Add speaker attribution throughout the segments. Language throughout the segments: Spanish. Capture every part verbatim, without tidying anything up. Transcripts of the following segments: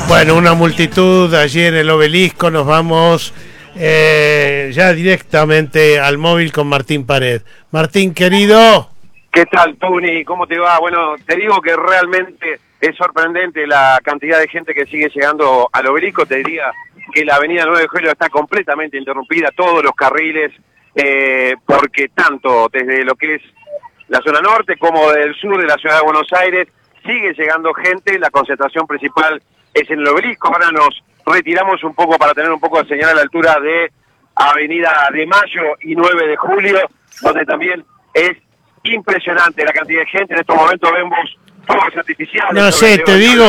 Speaker 1: Bueno, una multitud allí en el Obelisco. Nos vamos eh, ya directamente al móvil con Martín Pared. Martín, querido.
Speaker 2: ¿Qué tal, Tuni? ¿Cómo te va? Bueno, te digo que realmente es sorprendente la cantidad de gente que sigue llegando al Obelisco. Te diría que la avenida nueve de Julio está completamente interrumpida, todos los carriles, eh, porque tanto desde lo que es la zona norte como del sur de la ciudad de Buenos Aires sigue llegando gente. La concentración principal es en el Obelisco. Ahora nos retiramos un poco para tener un poco de señal a la altura de Avenida de Mayo y nueve de Julio, donde también es impresionante la cantidad de gente. En estos momentos vemos fuegos artificiales.
Speaker 1: No sé, te digo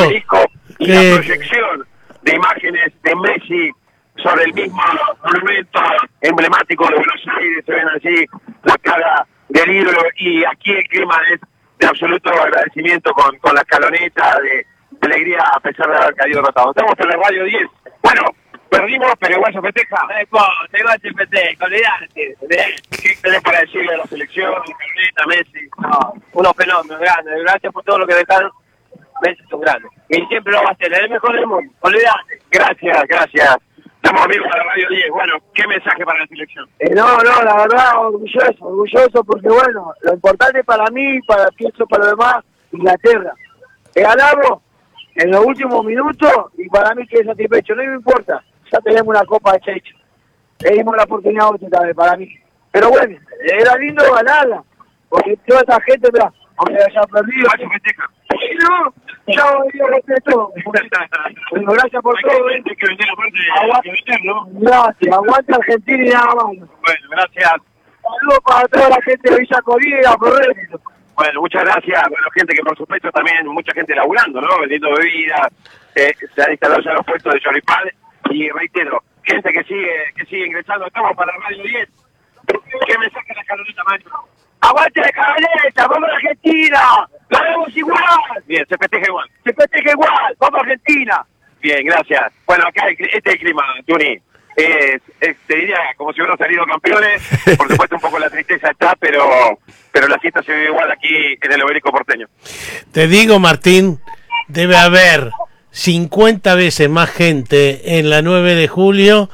Speaker 2: y
Speaker 1: que...
Speaker 2: la proyección de imágenes de Messi sobre el mismo monumento emblemático de Buenos Aires. Se ven allí la cara del ídolo, y aquí el clima es de absoluto agradecimiento con, con la escaloneta, de, de alegría a pesar de haber caído derrotado. Estamos en la radio diez. Bueno, perdimos, pero igual se festeja.
Speaker 3: Igual se festeja, olvidate.
Speaker 2: ¿Qué tenés para decirle a la selección, Escaloneta, Messi?
Speaker 3: No, unos fenómenos grandes. Gracias por todo lo que dejaron. Messi es un grande. Y siempre lo va a ser, es el mejor del mundo. Olvidate.
Speaker 2: Gracias, gracias. Estamos amigos de la radio diez. Bueno, ¿qué mensaje para la selección?
Speaker 3: Eh, no, no, la verdad, orgulloso, orgulloso porque, bueno, lo importante para mí, para pienso para los demás, Inglaterra. He ganado en los últimos minutos y para mí que satisfecho, no me importa, ya tenemos una copa hecha hecha. Le dimos la oportunidad otra también para mí. Pero bueno, era lindo ganarla, porque toda esta gente, mira, aunque haya perdido.
Speaker 2: ¿Cuál se festeja?
Speaker 3: Sí, no, ya yo respeto. Bueno, gracias por todo.
Speaker 2: Hay que vender la parte
Speaker 3: Aguanta,
Speaker 2: de vender, ¿no?
Speaker 3: Gracias, aguanta Argentina y nada más.
Speaker 2: Bueno, gracias.
Speaker 3: Saludos para toda la gente de Villa Corina, Correcto.
Speaker 2: Bueno, muchas gracias. Bueno, gente que por supuesto también, mucha gente laburando, ¿no? Vendiendo bebidas, eh, se han instalado ya los puestos de choripán, y reitero, gente que sigue que sigue ingresando. Estamos para Radio diez. ¿Qué mensaje la escaloneta, Mario?
Speaker 3: ¡Aguante la escaloneta! ¡Vamos a Argentina! ¡Ganamos igual!
Speaker 2: Bien, se festeja igual.
Speaker 3: ¡Se festeja igual! ¡Vamos a Argentina!
Speaker 2: Bien, gracias. Bueno, acá el, este es el clima, Tuni. Es, es, te diría como si hubieran salido campeones. Por supuesto, un poco la tristeza está, pero pero la fiesta se vive igual aquí en el Obelisco porteño.
Speaker 1: Te digo, Martín, debe haber cincuenta veces más gente en la nueve de julio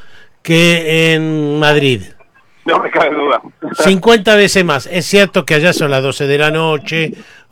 Speaker 1: que en Madrid.
Speaker 2: No me cabe duda.
Speaker 1: cincuenta veces más. Es cierto que allá son las doce de la noche,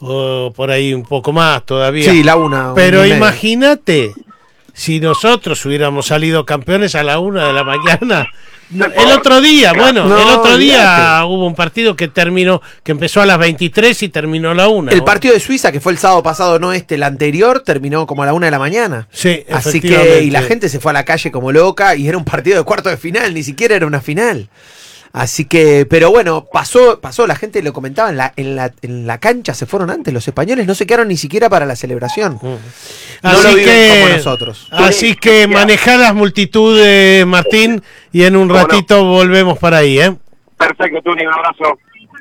Speaker 1: o por ahí un poco más todavía.
Speaker 4: Sí, la una.
Speaker 1: Pero
Speaker 4: una
Speaker 1: imagínate, si nosotros hubiéramos salido campeones a la una de la mañana. El otro día, bueno,
Speaker 4: no,
Speaker 1: el otro día
Speaker 4: olvídate.
Speaker 1: hubo un partido que terminó, que empezó a las veintitrés y terminó a la una.
Speaker 4: El
Speaker 1: ¿no?
Speaker 4: partido de Suiza, que fue el sábado pasado, no este, el anterior, terminó como a la una de la mañana.
Speaker 1: Sí,
Speaker 4: Así
Speaker 1: efectivamente.
Speaker 4: que, y la gente se fue a la calle como loca, y era un partido de cuarto de final, ni siquiera era una final. Así que, pero bueno, pasó, pasó, la gente lo comentaba, en la, en la, en la cancha se fueron antes, los españoles no se quedaron ni siquiera para la celebración.
Speaker 1: Mm.
Speaker 4: No
Speaker 1: Así
Speaker 4: lo viven
Speaker 1: que,
Speaker 4: como nosotros.
Speaker 1: Así que manejá las multitudes, Martín, y en un ratito volvemos para ahí, ¿eh?
Speaker 2: Perfecto, Tuni, un abrazo.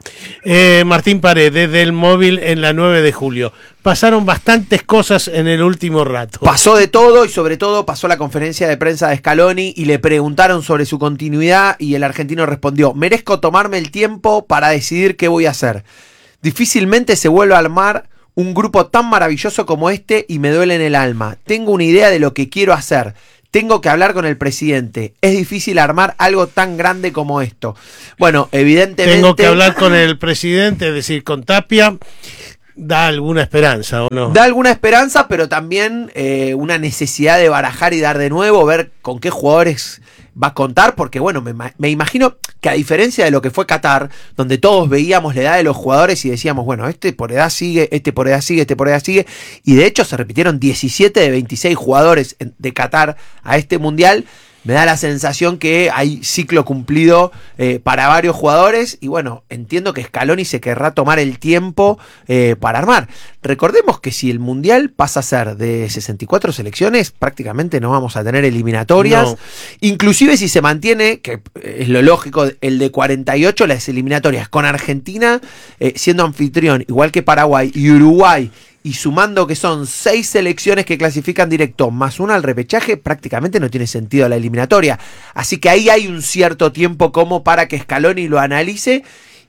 Speaker 1: Eh, Martín Pared, desde el móvil en la nueve de julio. Pasaron bastantes cosas en el último rato.
Speaker 4: Pasó de todo, y sobre todo pasó la conferencia de prensa de Scaloni y le preguntaron sobre su continuidad y el argentino respondió: merezco tomarme el tiempo para decidir qué voy a hacer. Difícilmente se vuelve a armar un grupo tan maravilloso como este y me duele en el alma. Tengo una idea de lo que quiero hacer. Tengo que hablar con el presidente. Es difícil armar algo tan grande como esto. Bueno, evidentemente...
Speaker 1: Tengo que hablar con el presidente, es decir, con Tapia. Da alguna esperanza, ¿o no?
Speaker 4: Da alguna esperanza, pero también eh, una necesidad de barajar y dar de nuevo, ver con qué jugadores va a contar, porque bueno, me, me imagino que a diferencia de lo que fue Qatar, donde todos veíamos la edad de los jugadores y decíamos, bueno, este por edad sigue, este por edad sigue, este por edad sigue, y de hecho se repitieron diecisiete de veintiséis jugadores de Qatar a este mundial. Me da la sensación que hay ciclo cumplido eh, para varios jugadores, y bueno, entiendo que Scaloni se querrá tomar el tiempo eh, para armar. Recordemos que si el Mundial pasa a ser de sesenta y cuatro selecciones, prácticamente no vamos a tener eliminatorias.
Speaker 1: No.
Speaker 4: Inclusive si se mantiene, que es lo lógico, el de cuarenta y ocho, las eliminatorias con Argentina eh, siendo anfitrión, igual que Paraguay y Uruguay, y sumando que son seis selecciones que clasifican directo, más una al repechaje, prácticamente no tiene sentido la eliminatoria. Así que ahí hay un cierto tiempo como para que Scaloni lo analice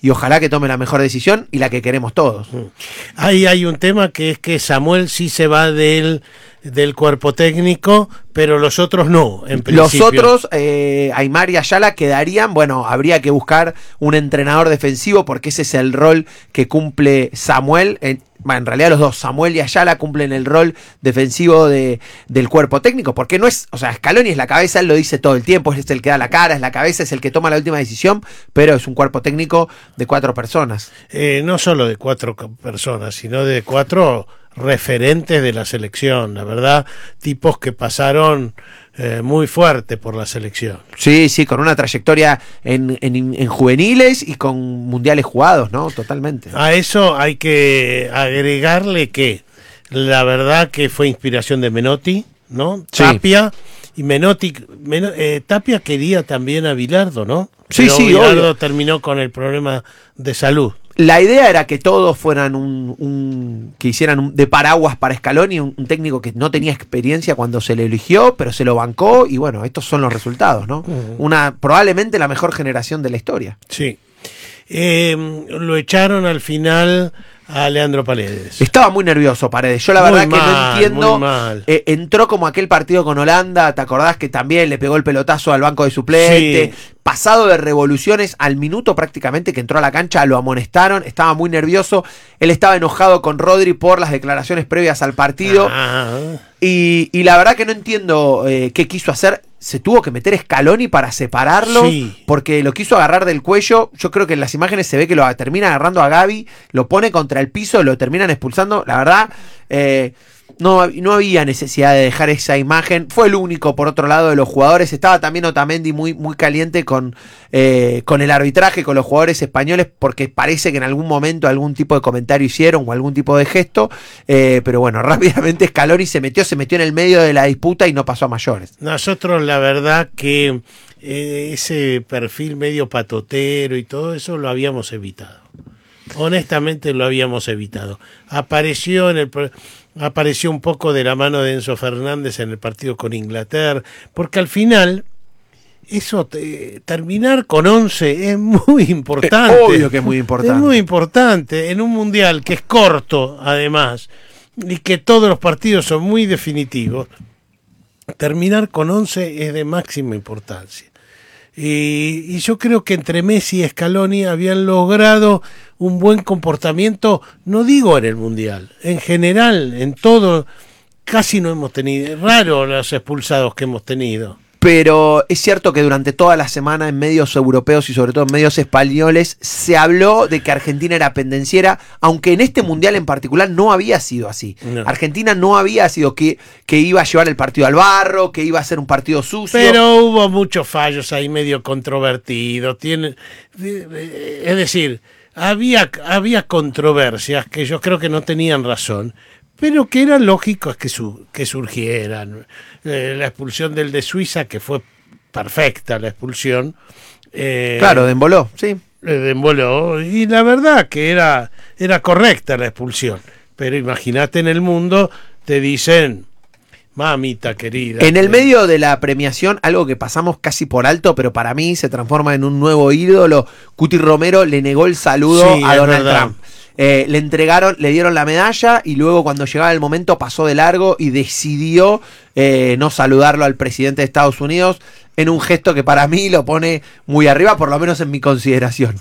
Speaker 4: y ojalá que tome la mejor decisión y la que queremos todos.
Speaker 1: Ahí hay un tema que es que Samuel sí se va del, del cuerpo técnico, pero los otros no, en principio.
Speaker 4: Los otros, eh, Aimar y Ayala, quedarían, bueno, habría que buscar un entrenador defensivo porque ese es el rol que cumple Samuel. En, bueno, en realidad los dos, Samuel y Ayala, cumplen el rol defensivo de, del cuerpo técnico, porque no es, o sea, Scaloni es la cabeza, él lo dice todo el tiempo, es el que da la cara, es la cabeza, es el que toma la última decisión, pero es un cuerpo técnico de cuatro personas.
Speaker 1: Eh, no solo de cuatro personas, sino de cuatro referentes de la selección, la verdad, tipos que pasaron eh, muy fuerte por la selección.
Speaker 4: Sí, sí, con una trayectoria en, en, en juveniles y con mundiales jugados, ¿no? Totalmente.
Speaker 1: A eso hay que agregarle que la verdad que fue inspiración de Menotti, ¿no?
Speaker 4: Sí.
Speaker 1: Tapia, y Menotti, Meno, eh, Tapia quería también a Bilardo, ¿no?
Speaker 4: Sí,
Speaker 1: Pero
Speaker 4: sí,
Speaker 1: Bilardo
Speaker 4: obvio.
Speaker 1: terminó con el problema de salud.
Speaker 4: La idea era que todos fueran un, un que hicieran un, de paraguas para Scaloni, un, un técnico que no tenía experiencia cuando se le eligió, pero se lo bancó y bueno, estos son los resultados, ¿no? Uh-huh. Una probablemente la mejor generación de la historia.
Speaker 1: Sí. Eh, lo echaron al final a Leandro Paredes.
Speaker 4: Estaba muy nervioso Paredes. Yo la
Speaker 1: muy
Speaker 4: verdad
Speaker 1: mal,
Speaker 4: que no entiendo.
Speaker 1: Muy mal.
Speaker 4: Eh, entró como aquel partido con Holanda, ¿te acordás que también le pegó el pelotazo al banco de suplente? Sí. Pasado de revoluciones, al minuto prácticamente que entró a la cancha lo amonestaron, estaba muy nervioso, él estaba enojado con Rodri por las declaraciones previas al partido. Ah. Y, y la verdad que no entiendo eh, qué quiso hacer. Se tuvo que meter Scaloni para separarlo, sí. Porque lo quiso agarrar del cuello. Yo creo que en las imágenes se ve que lo termina agarrando a Gavi, lo pone contra el piso, lo terminan expulsando. La verdad, eh, no, no había necesidad de dejar esa imagen. Fue el único, por otro lado, de los jugadores. Estaba también Otamendi muy, muy caliente con, eh, con el arbitraje, con los jugadores españoles, porque parece que en algún momento algún tipo de comentario hicieron o algún tipo de gesto. Eh, pero bueno, rápidamente Scaloni se metió, se metió en el medio de la disputa y no pasó a mayores.
Speaker 1: Nosotros, la verdad que eh, ese perfil medio patotero y todo eso lo habíamos evitado. Honestamente lo habíamos evitado. Apareció en el apareció un poco de la mano de Enzo Fernández en el partido con Inglaterra, porque al final eso te, terminar con once es muy importante.
Speaker 4: Es obvio que es muy importante.
Speaker 1: Es muy importante en un mundial que es corto además y que todos los partidos son muy definitivos. Terminar con once es de máxima importancia. Y, y yo creo que entre Messi y Scaloni habían logrado un buen comportamiento, no digo en el Mundial, en general, en todo, casi no hemos tenido, raro los expulsados que hemos tenido.
Speaker 4: Pero es cierto que durante toda la semana en medios europeos y sobre todo en medios españoles se habló de que Argentina era pendenciera, aunque en este mundial en particular no había sido así. No. Argentina no había sido que, que iba a llevar el partido al barro, que iba a ser un partido sucio.
Speaker 1: Pero hubo muchos fallos ahí medio controvertidos. Tiene, es decir, había, había controversias que yo creo que no tenían razón, pero que eran lógicos que, su, que surgieran. Eh, la expulsión del de Suiza, que fue perfecta la expulsión. Eh,
Speaker 4: claro, Demboló, sí.
Speaker 1: Demboló, y la verdad que era, era correcta la expulsión. Pero imagínate en el mundo, te dicen, mamita querida.
Speaker 4: En el medio de la premiación, algo que pasamos casi por alto, pero para mí se transforma en un nuevo ídolo, Cuti Romero le negó el saludo
Speaker 1: sí,
Speaker 4: a Donald
Speaker 1: verdad.
Speaker 4: Trump. Eh, le entregaron, le dieron la medalla y luego cuando llegaba el momento pasó de largo y decidió eh, no saludarlo al presidente de Estados Unidos en un gesto que para mí lo pone muy arriba, por lo menos en mi consideración.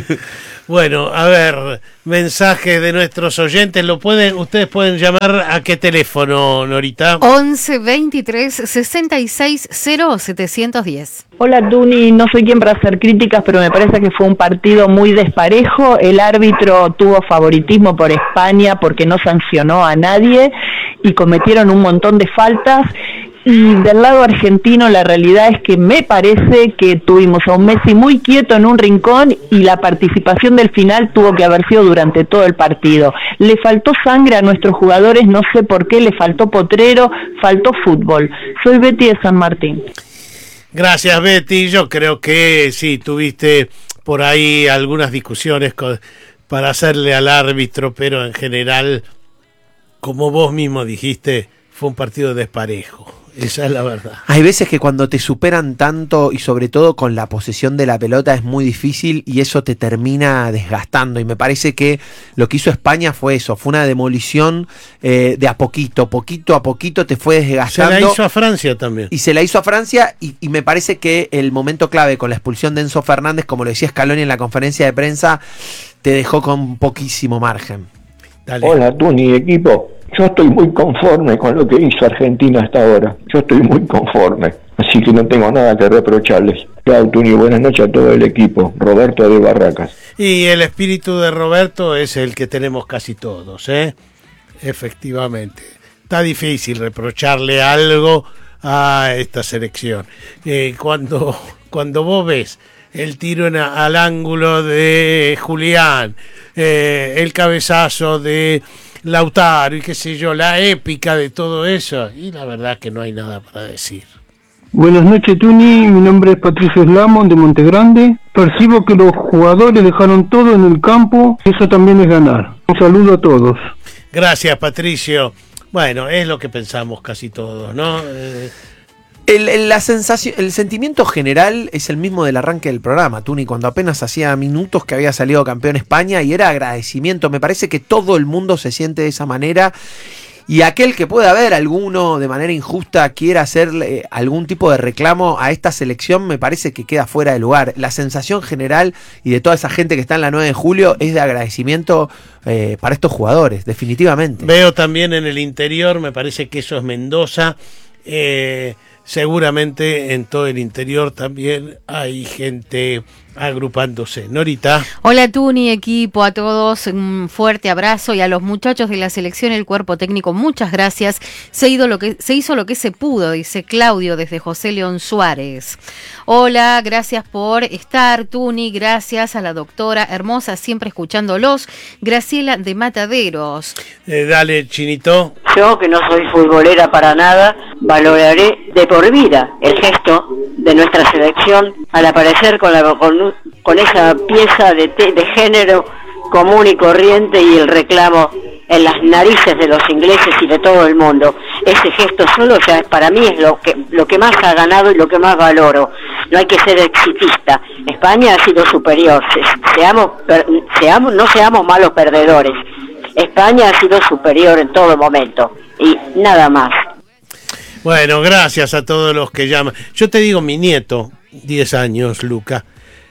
Speaker 1: Bueno, a ver, mensaje de nuestros oyentes, lo pueden, ustedes pueden llamar a qué teléfono, Norita.
Speaker 5: once veintitrés sesenta y seis cero setecientos diez.
Speaker 6: Hola Tuni, no soy quien para hacer críticas, pero me parece que fue un partido muy desparejo. El árbitro tuvo favoritismo por España porque no sancionó a nadie y cometieron un montón de faltas. Y del lado argentino la realidad es que me parece que tuvimos a un Messi muy quieto en un rincón y la participación del final tuvo que haber sido durante todo el partido. Le faltó sangre a nuestros jugadores, no sé por qué, le faltó potrero, faltó fútbol. Soy Betty de San Martín.
Speaker 1: Gracias, Betty. Yo creo que sí, tuviste por ahí algunas discusiones con, para hacerle al árbitro, pero en general, como vos mismo dijiste, fue un partido desparejo. esa es la verdad.
Speaker 4: Hay veces que cuando te superan tanto y sobre todo con la posesión de la pelota es muy difícil y eso te termina desgastando, y me parece que lo que hizo España fue eso, fue una demolición eh, de a poquito, poquito a poquito te fue desgastando.
Speaker 1: Se la hizo a Francia también.
Speaker 4: Y se la hizo a Francia y, y me parece que el momento clave con la expulsión de Enzo Fernández, como lo decía Scaloni en la conferencia de prensa, te dejó con poquísimo margen.
Speaker 1: Dale.
Speaker 7: Hola, Tuni, equipo. Yo estoy muy conforme con lo que hizo Argentina hasta ahora. Yo estoy muy conforme. Así que no tengo nada que reprocharles. Chao, Tuni, buenas noches a todo el equipo. Roberto de Barracas.
Speaker 1: Y el espíritu de Roberto es el que tenemos casi todos, ¿eh? Efectivamente. Está difícil reprocharle algo a esta selección. Eh, cuando, cuando vos ves el tiro en a, al ángulo de Julián, eh, el cabezazo de Lautaro y qué sé yo, la épica de todo eso, y la verdad que no hay nada para decir.
Speaker 8: Buenas noches, Tuni, mi nombre es Patricio Slamon de Montegrande. Percibo que los jugadores dejaron todo en el campo, eso también es ganar. Un saludo a todos.
Speaker 1: Gracias, Patricio. Bueno, es lo que pensamos casi todos, ¿no? Eh,
Speaker 4: El, el, la sensación, el sentimiento general es el mismo del arranque del programa, Tuni, cuando apenas hacía minutos que había salido campeón España y era agradecimiento. Me parece que todo el mundo se siente de esa manera y aquel que pueda haber alguno de manera injusta quiera hacerle algún tipo de reclamo a esta selección, me parece que queda fuera de lugar. La sensación general y de toda esa gente que está en la nueve de julio es de agradecimiento eh, para estos jugadores, definitivamente.
Speaker 1: Veo también en el interior, me parece que eso es Mendoza. Eh, seguramente en todo el interior también hay gente agrupándose. Norita.
Speaker 5: Hola Tuni, equipo, a todos un fuerte abrazo y a los muchachos de la selección, el cuerpo técnico, muchas gracias. Se, ido lo que, se hizo lo que se pudo, dice Claudio desde José León Suárez. Hola, gracias por estar, Tuni, gracias a la doctora hermosa, siempre escuchándolos. Graciela de Mataderos.
Speaker 1: Eh, dale, Chinito.
Speaker 9: Yo, que no soy futbolera para nada, valoraré de por vida el gesto de nuestra selección al aparecer con, la, con, con esa pieza de, te, de género común y corriente y el reclamo en las narices de los ingleses y de todo el mundo. Ese gesto solo ya para mí es lo que, lo que más ha ganado y lo que más valoro. No hay que ser exitista. España ha sido superior. Se, seamos, per, seamos, no seamos malos perdedores. España ha sido superior en todo momento. Y nada más.
Speaker 1: Bueno, gracias a todos los que llaman. Yo te digo, mi nieto, diez años, Luca,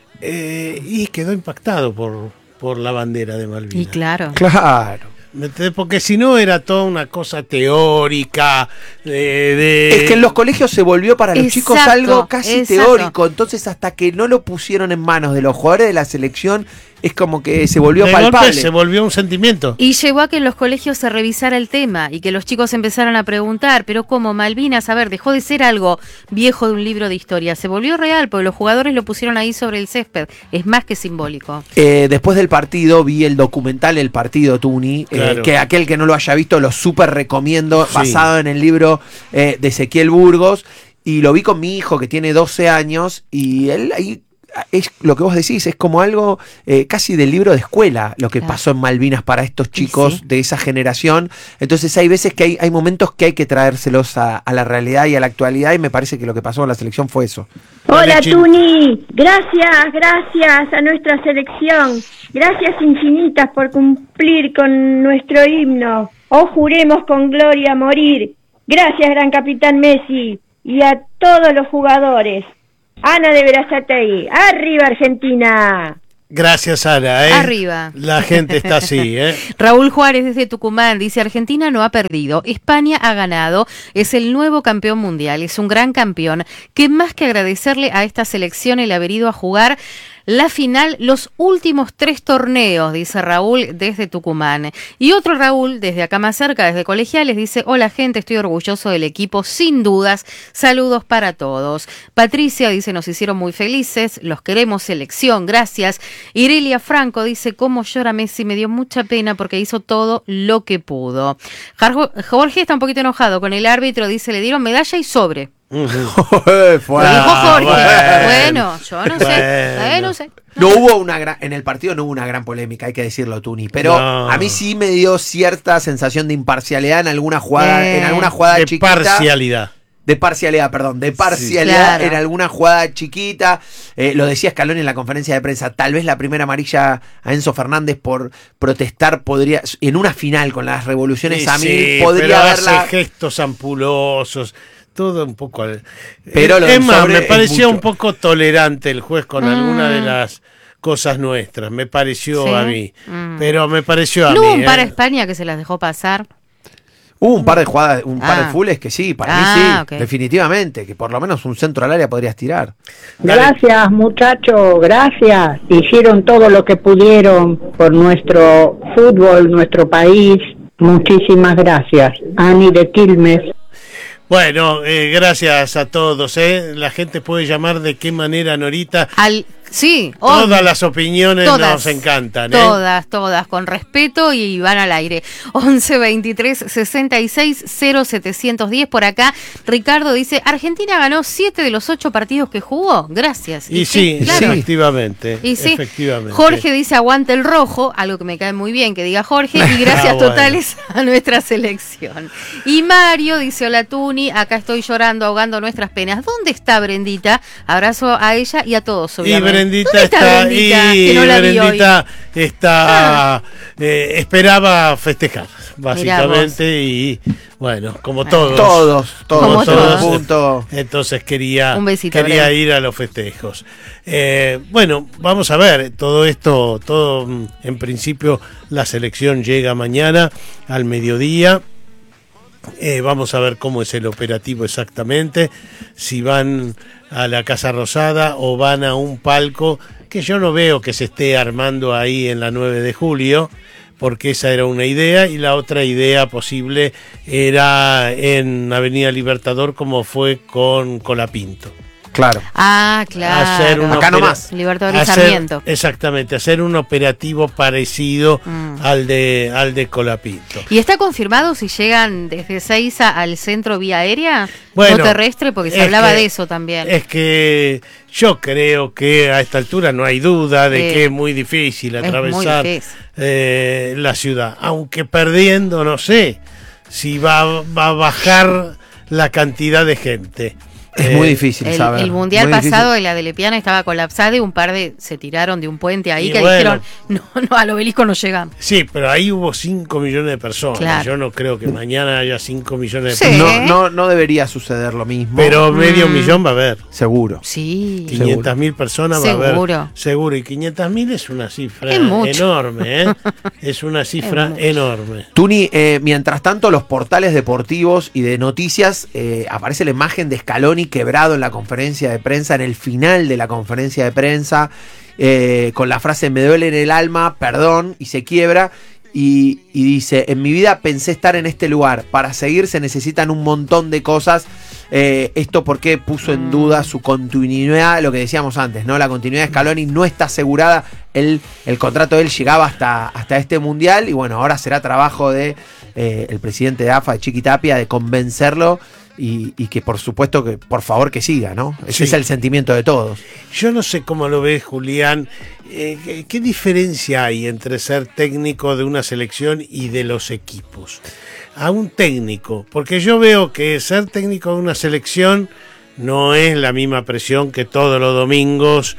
Speaker 1: eh, y quedó impactado por, por la bandera de Malvinas.
Speaker 5: Y claro.
Speaker 4: Claro.
Speaker 1: Porque si no era toda una cosa teórica de, de...
Speaker 4: Es que en los colegios se volvió para los
Speaker 5: Exacto,
Speaker 4: chicos algo casi
Speaker 5: exacto.
Speaker 4: teórico. Entonces hasta que no lo pusieron en manos de los jugadores de la selección es como que se volvió
Speaker 1: de
Speaker 4: palpable.
Speaker 1: golpe se volvió un sentimiento.
Speaker 5: Y llevó a que en los colegios se revisara el tema y que los chicos empezaran a preguntar, pero como Malvinas, a ver, dejó de ser algo viejo de un libro de historia, se volvió real porque los jugadores lo pusieron ahí sobre el césped, es más que simbólico.
Speaker 4: Eh, después del partido vi el documental El Partido, Tuni,
Speaker 1: Claro.
Speaker 4: eh, que aquel que no lo haya visto lo súper recomiendo,
Speaker 1: Sí.
Speaker 4: basado en el libro eh, de Ezequiel Burgos, y lo vi con mi hijo que tiene doce años y él ahí... Es lo que vos decís, es como algo eh, casi del libro de escuela lo que
Speaker 5: Claro.
Speaker 4: pasó en Malvinas para estos chicos
Speaker 5: Sí.
Speaker 4: de esa generación. Entonces hay veces que hay, hay momentos que hay que traérselos a, a la realidad y a la actualidad, y me parece que lo que pasó en la selección fue eso.
Speaker 10: Hola,
Speaker 1: Dale, Chin.
Speaker 10: Tuni, gracias, gracias a nuestra selección, gracias infinitas por cumplir con nuestro himno. Oh, juremos con gloria morir. Gracias, gran capitán Messi, y a todos los jugadores. Ana de Berazategui, arriba Argentina.
Speaker 1: Gracias, Ana. ¿eh?
Speaker 5: Arriba.
Speaker 1: La gente está así, ¿eh?
Speaker 5: Raúl Juárez desde Tucumán dice: Argentina no ha perdido, España ha ganado, es el nuevo campeón mundial, es un gran campeón, que más que agradecerle a esta selección el haber ido a jugar la final, los últimos tres torneos, dice Raúl desde Tucumán. Y otro Raúl, desde acá más cerca, desde Colegiales, dice: hola gente, estoy orgulloso del equipo, sin dudas, saludos para todos. Patricia dice: nos hicieron muy felices, los queremos, selección, gracias. Irelia Franco dice: cómo llora Messi, me dio mucha pena porque hizo todo lo que pudo. Jorge está un poquito enojado con el árbitro, dice: le dieron medalla y sobre.
Speaker 1: Uh-huh.
Speaker 4: Fue-
Speaker 5: Lo dijo Jorge.
Speaker 1: bueno.
Speaker 5: Bueno, yo no sé.
Speaker 1: Bueno.
Speaker 5: Eh, no sé.
Speaker 4: No hubo una gran, en el partido no hubo una gran polémica, hay que decirlo, Tuni, pero
Speaker 1: No.
Speaker 4: a mí sí me dio cierta sensación de imparcialidad en alguna jugada,
Speaker 5: Eh.
Speaker 4: en alguna jugada
Speaker 1: De
Speaker 4: chiquita.
Speaker 1: parcialidad.
Speaker 4: De parcialidad, perdón, de parcialidad
Speaker 5: Sí, claro.
Speaker 4: en alguna jugada chiquita. Eh, lo decía Scaloni en la conferencia de prensa. Tal vez la primera amarilla a Enzo Fernández por protestar podría, en una final con las revoluciones
Speaker 1: Sí,
Speaker 4: a mí,
Speaker 1: sí,
Speaker 4: podría
Speaker 1: pero
Speaker 4: haberla.
Speaker 1: hace gestos ampulosos, todo un poco. Al...
Speaker 4: Pero lo
Speaker 1: es
Speaker 4: del
Speaker 1: más,
Speaker 4: sobre
Speaker 1: me
Speaker 4: es
Speaker 1: parecía
Speaker 4: mucho.
Speaker 1: un poco tolerante el juez con
Speaker 5: Mm.
Speaker 1: alguna de las cosas nuestras. Me pareció
Speaker 5: Sí.
Speaker 1: a mí.
Speaker 5: Mm.
Speaker 1: Pero me pareció a
Speaker 5: ¿No
Speaker 1: mí.
Speaker 5: hubo un par a
Speaker 1: ¿eh?
Speaker 5: España que se las dejó pasar?
Speaker 4: Hubo un par de jugadas, un par
Speaker 5: Ah.
Speaker 4: de fulles que sí, para
Speaker 5: Ah,
Speaker 4: mí sí,
Speaker 5: ok.
Speaker 4: definitivamente, que por lo menos un centro al área podrías tirar.
Speaker 1: Dale.
Speaker 11: Gracias, muchachos, gracias. Hicieron todo lo que pudieron por nuestro fútbol, nuestro país. Muchísimas gracias. Ani de Quilmes.
Speaker 1: Bueno, eh, gracias a todos. ¿eh? La gente puede llamar de qué manera, Norita.
Speaker 5: Al, sí,
Speaker 1: Todas
Speaker 5: on-
Speaker 1: las opiniones
Speaker 5: todas,
Speaker 1: nos encantan. ¿eh?
Speaker 5: Todas, todas, con respeto y van al aire. once veintitrés sesenta y seis cero setecientos diez por acá. Ricardo dice, Argentina ganó siete de los ocho partidos que jugó. Gracias.
Speaker 1: Y sí,
Speaker 5: claro.
Speaker 1: efectivamente.
Speaker 5: Y sí,
Speaker 1: efectivamente.
Speaker 5: Jorge dice aguante el rojo, algo que me cae muy bien que diga Jorge, y gracias
Speaker 1: Ah, bueno.
Speaker 5: totales a nuestra selección. Y Mario dice, hola Tuni, acá estoy llorando, ahogando nuestras penas. ¿Dónde está Brendita? Abrazo a ella y a todos,
Speaker 1: Y
Speaker 5: obviamente.
Speaker 1: Brendita
Speaker 5: ¿Dónde
Speaker 1: está,
Speaker 5: Brendita?
Speaker 1: y
Speaker 5: Que no la vi hoy.
Speaker 1: Brendita está, eh, esperaba festejar, básicamente, y bueno, como todos.
Speaker 4: Todos, todos,
Speaker 5: Como
Speaker 4: todos.
Speaker 5: todos.
Speaker 4: Punto.
Speaker 1: Entonces quería,
Speaker 5: Un besito,
Speaker 1: quería
Speaker 5: Bren.
Speaker 1: ir a los festejos. Eh, bueno, vamos a ver, todo esto, todo mm, en principio la selección llega mañana al mediodía. Eh, vamos a ver cómo es el operativo exactamente, si van a la Casa Rosada o van a un palco que yo no veo que se esté armando ahí en la nueve de julio, porque esa era una idea, y la otra idea posible era en Avenida Libertador, como fue con Colapinto.
Speaker 4: Claro.
Speaker 5: Ah, claro.
Speaker 1: Hacer un
Speaker 4: Acá
Speaker 1: opera-
Speaker 4: nomás.
Speaker 5: Libertador y
Speaker 1: hacer-
Speaker 5: Sarmiento.
Speaker 1: Exactamente, hacer un operativo parecido
Speaker 5: Mm.
Speaker 1: al de al de Colapinto.
Speaker 5: ¿Y está confirmado si llegan desde Seiza al centro vía aérea?
Speaker 1: Bueno,
Speaker 5: no terrestre, porque se
Speaker 1: es
Speaker 5: hablaba
Speaker 1: que-
Speaker 5: de eso también.
Speaker 1: Es que yo creo que a esta altura no hay duda de
Speaker 5: Sí.
Speaker 1: que es muy difícil
Speaker 5: Es muy
Speaker 1: atravesar
Speaker 5: difícil.
Speaker 1: eh, la ciudad, aunque perdiendo no sé si va, va a bajar la cantidad de gente.
Speaker 4: Es
Speaker 1: Eh,
Speaker 4: muy difícil
Speaker 5: El,
Speaker 4: saber.
Speaker 5: el mundial
Speaker 4: muy difícil.
Speaker 5: pasado de la de Lepiana estaba colapsada y un par de se tiraron de un puente ahí
Speaker 1: Y
Speaker 5: que
Speaker 1: bueno.
Speaker 5: dijeron, no, no, al obelisco no llegamos.
Speaker 1: Sí, pero ahí hubo cinco millones de personas.
Speaker 5: Claro.
Speaker 1: Yo no creo que mañana haya cinco millones
Speaker 5: Sí.
Speaker 1: de personas.
Speaker 4: No, no, no debería suceder lo mismo.
Speaker 1: Pero medio
Speaker 5: Mm.
Speaker 1: millón va a haber.
Speaker 4: seguro.
Speaker 5: Sí.
Speaker 1: quinientas mil personas va a
Speaker 5: Seguro.
Speaker 1: haber. Seguro. Y quinientas mil es una cifra
Speaker 5: Es mucho.
Speaker 1: enorme. ¿eh? Es una cifra
Speaker 5: Es mucho.
Speaker 1: enorme.
Speaker 4: Tuni, eh, mientras tanto, los portales deportivos y de noticias, eh, aparece la imagen de Scaloni quebrado en la conferencia de prensa, en el final de la conferencia de prensa, eh, con la frase "me duele en el alma, perdón", y se quiebra. Y, y dice, en mi vida pensé estar en este lugar, para seguir se necesitan un montón de cosas. Eh, esto porque puso en duda su continuidad, lo que decíamos antes, ¿no? La continuidad de Scaloni no está asegurada. Él, el contrato de él llegaba hasta, hasta este mundial, y bueno, ahora será trabajo de eh, el presidente de A F A, de Chiqui Tapia, de convencerlo y, y que por supuesto que por favor que siga, ¿no? Ese
Speaker 1: Sí.
Speaker 4: es el sentimiento de todos.
Speaker 1: Yo no sé cómo lo ves, Julián. Eh, ¿qué, qué diferencia hay entre ser técnico de una selección y de los equipos? A un técnico, porque yo veo que ser técnico de una selección no es la misma presión que todos los domingos,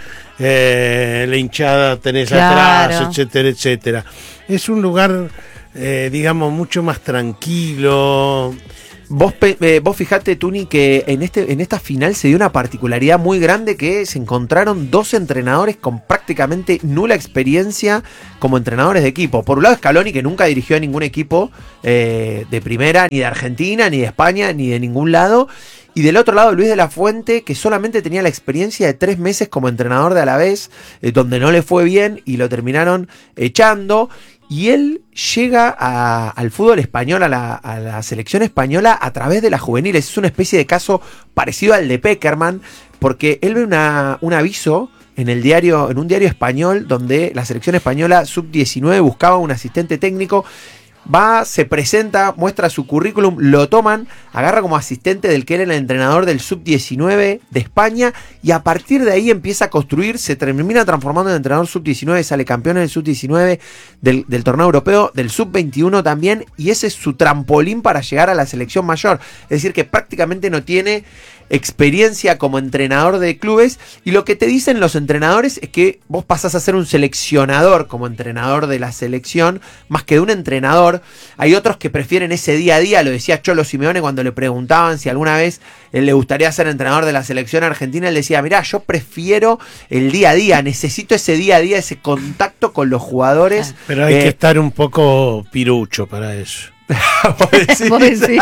Speaker 1: eh, la hinchada tenés
Speaker 5: Claro.
Speaker 1: atrás, etcétera, etcétera. Es un lugar, eh, digamos, mucho más tranquilo.
Speaker 4: Vos, pe- eh, vos fijate, Tuni, que en, este, en esta final se dio una particularidad muy grande, que se encontraron dos entrenadores con prácticamente nula experiencia como entrenadores de equipo. Por un lado, Scaloni, que nunca dirigió a ningún equipo eh, de primera, ni de Argentina, ni de España, ni de ningún lado. Y del otro lado, Luis de la Fuente, que solamente tenía la experiencia de tres meses como entrenador de Alavés, eh, donde no le fue bien y lo terminaron echando. Y él llega a- al fútbol español, a la, a la selección española, a través de las juveniles. Es una especie de caso parecido al de Peckerman, porque él ve una, un aviso en el diario, en un diario español, donde la selección española sub diecinueve buscaba un asistente técnico. Va, se presenta, muestra su currículum, lo toman, agarra como asistente del que era el entrenador del sub diecinueve de España y a partir de ahí empieza a construir, se termina transformando en entrenador sub diecinueve, sale campeón en el sub diecinueve del, del torneo europeo, del sub veintiuno también, y ese es su trampolín para llegar a la selección mayor. Es decir, que prácticamente no tiene experiencia como entrenador de clubes, y lo que te dicen los entrenadores es que vos pasás a ser un seleccionador como entrenador de la selección más que de un entrenador. Hay otros que prefieren ese día a día, lo decía Cholo Simeone cuando le preguntaban si alguna vez él le gustaría ser entrenador de la selección argentina. Él decía, mirá, yo prefiero el día a día, necesito ese día a día, ese contacto con los jugadores.
Speaker 1: Pero hay
Speaker 4: eh,
Speaker 1: que estar un poco pirucho para eso.
Speaker 5: ¿Vos decís?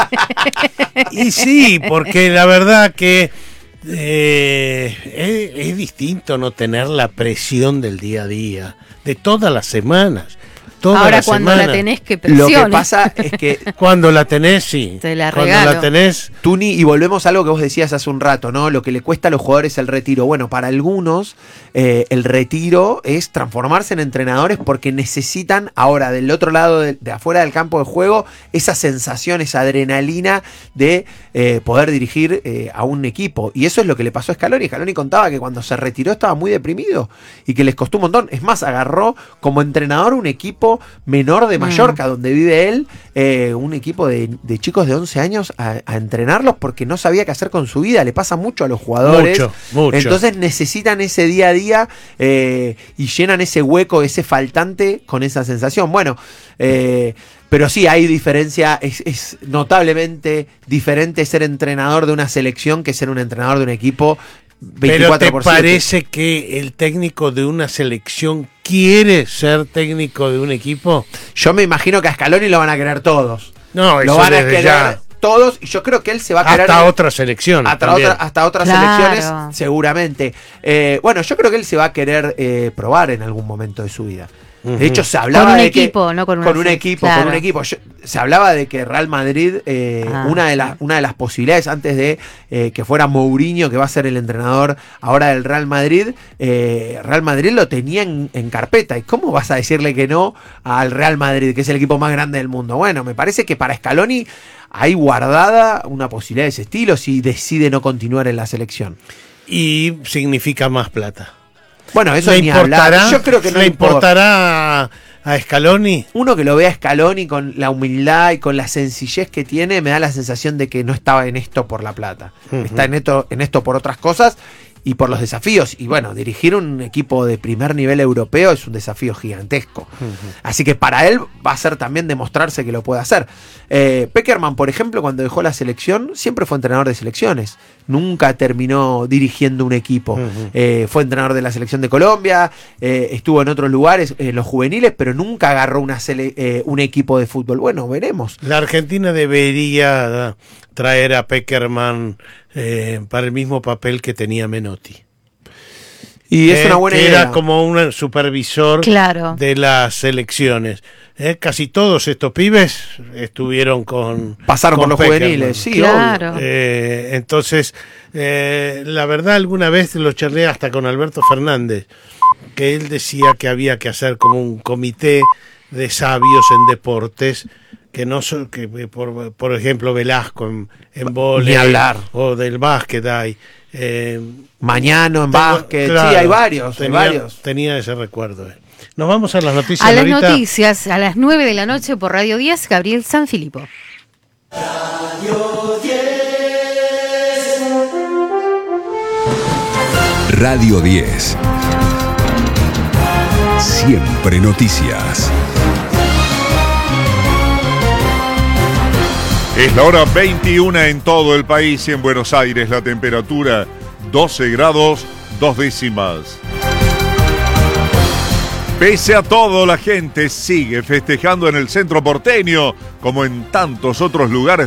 Speaker 1: Y sí, porque la verdad que eh, es, es distinto no tener la presión del día a día, de todas las semanas. Toda
Speaker 5: Ahora
Speaker 1: la
Speaker 5: cuando
Speaker 1: semana.
Speaker 5: la tenés que
Speaker 4: Lo
Speaker 5: presione.
Speaker 4: que pasa es que
Speaker 1: Cuando la tenés, sí.
Speaker 5: Te la
Speaker 1: Cuando
Speaker 5: regalo.
Speaker 1: la tenés,
Speaker 4: Tuni, y volvemos a algo que vos decías hace un rato, ¿no? Lo que le cuesta a los jugadores el retiro. Bueno, para algunos eh, el retiro es transformarse en entrenadores porque necesitan ahora del otro lado, de, de afuera del campo de juego, esa sensación, esa adrenalina de eh, poder dirigir eh, a un equipo. Y eso es lo que le pasó a Scaloni. Scaloni contaba que cuando se retiró estaba muy deprimido y que les costó un montón. Es más, agarró como entrenador un equipo menor de Mallorca, mm. donde vive él, eh, un equipo de, de chicos de once años a, a entrenarlos porque no sabía qué hacer con su vida. Le pasa mucho a los jugadores.
Speaker 1: Mucho, mucho.
Speaker 4: Entonces necesitan ese día a día eh, y llenan ese hueco, ese faltante con esa sensación. Bueno, eh, pero sí hay diferencia, es, es notablemente diferente ser entrenador de una selección que ser un entrenador de un equipo.
Speaker 1: Pero ¿te parece que el técnico de una selección quiere ser técnico de un equipo?
Speaker 4: Yo me imagino que a Scaloni lo van a querer todos.
Speaker 1: No,
Speaker 4: lo
Speaker 1: eso
Speaker 4: van a
Speaker 1: desde
Speaker 4: querer
Speaker 1: ya.
Speaker 4: todos, y yo creo que él se va a querer
Speaker 1: hasta otra selección
Speaker 4: hasta, otra, hasta otras
Speaker 5: Claro.
Speaker 4: selecciones seguramente. Eh, bueno, yo creo que él se va a querer eh, probar en algún momento de su vida. De hecho, se hablaba
Speaker 5: con un
Speaker 4: de
Speaker 5: equipo,
Speaker 4: que,
Speaker 5: no con, una
Speaker 4: con un
Speaker 5: selección.
Speaker 4: equipo,
Speaker 5: Claro.
Speaker 4: con un equipo. Yo, se hablaba de que Real Madrid, eh,
Speaker 5: Ah,
Speaker 4: una de las una de las posibilidades antes de eh, que fuera Mourinho, que va a ser el entrenador ahora del Real Madrid, eh, Real Madrid lo tenía en, en carpeta. ¿Y cómo vas a decirle que no al Real Madrid, que es el equipo más grande del mundo? Bueno, me parece que para Scaloni hay guardada una posibilidad de ese estilo si decide no continuar en la selección.
Speaker 1: Y significa más plata.
Speaker 4: Bueno, eso
Speaker 1: ¿Le
Speaker 4: ni
Speaker 1: importará?
Speaker 4: hablar. Yo creo que no
Speaker 1: ¿Le
Speaker 4: importa.
Speaker 1: importará a Scaloni?
Speaker 4: Uno que lo ve a Scaloni con la humildad y con la sencillez que tiene, me da la sensación de que no estaba en esto por la plata. Uh-huh. Está en esto, en esto por otras cosas y por los desafíos. Y bueno, dirigir un equipo de primer nivel europeo es un desafío gigantesco. Uh-huh. Así que para él va a ser también demostrarse que lo puede hacer. Eh, Pekerman, por ejemplo, cuando dejó la selección, siempre fue entrenador de selecciones. Nunca terminó dirigiendo un equipo. Uh-huh. Eh, fue entrenador de la selección de Colombia, eh, estuvo en otros lugares, en los juveniles, pero nunca agarró una sele- eh, un equipo de fútbol. Bueno, veremos.
Speaker 1: La Argentina debería traer a Pekerman eh, para el mismo papel que tenía Menotti.
Speaker 4: Y es
Speaker 1: eh,
Speaker 4: una buena
Speaker 1: que
Speaker 4: idea.
Speaker 1: Era como un supervisor
Speaker 5: Claro.
Speaker 1: de las selecciones. Eh, casi todos estos pibes estuvieron con
Speaker 4: Pasaron
Speaker 1: con
Speaker 4: por los
Speaker 1: Pekerman.
Speaker 4: juveniles, sí,
Speaker 5: Claro.
Speaker 1: Eh, entonces, eh, la verdad, alguna vez lo charlé hasta con Alberto Fernández, que él decía que había que hacer como un comité de sabios en deportes, que no son, que por, por ejemplo Velasco en, en vóley,
Speaker 4: Ni hablar.
Speaker 1: o del básquet hay. Eh,
Speaker 4: Mañana en
Speaker 1: tengo-
Speaker 4: básquet,
Speaker 1: claro,
Speaker 4: sí, hay varios,
Speaker 1: tenía,
Speaker 4: hay varios.
Speaker 1: Tenía ese recuerdo. eh. Nos vamos a las noticias.
Speaker 5: A las
Speaker 1: Lorita.
Speaker 5: noticias, a las nueve de la noche por Radio diez, Gabriel Sanfilippo.
Speaker 12: Radio diez. Siempre noticias.
Speaker 13: Es la hora veintiuna en todo el país y en Buenos Aires la temperatura doce grados, dos décimas. Pese a todo, la gente sigue festejando en el centro porteño, como en tantos otros lugares